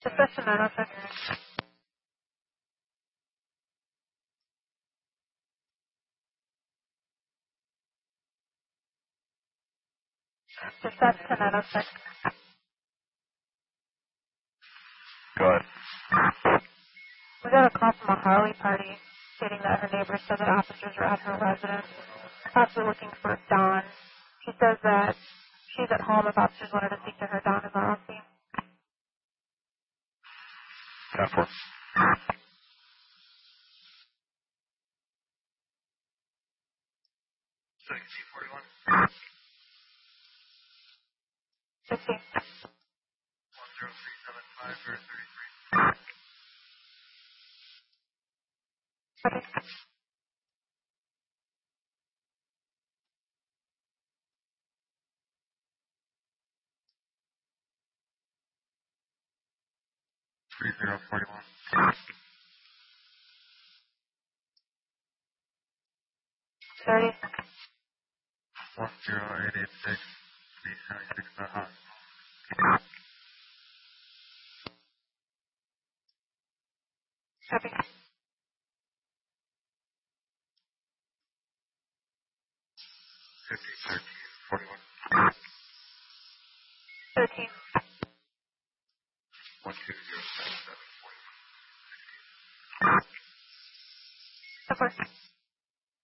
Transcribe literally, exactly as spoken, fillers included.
Discussion nine oh six. Dispatch to nine oh six. Go ahead. We got a call from a Harley party stating that her neighbors said that officers were at her residence, possibly looking for Dawn. She says that she's at home if officers wanted to speak to her. Dawn is on scene. ten four. sixteen forty-one. sixteen. one zero three seven five zero thirty-three. Okay. three zero forty-one. thirty. one zero eight eight six three seven six dot hot. Copy. fifty thirteen forty-one. thirteen. one two zero seven seven forty-one. Of course.